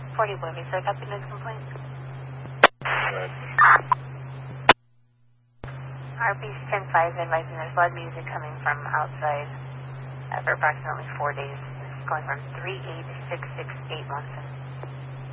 40 Boise, so I got the news complaint. Right. RP's 10-5 advising there's loud music coming from outside for approximately 4 days. It's going from 38 to 6681.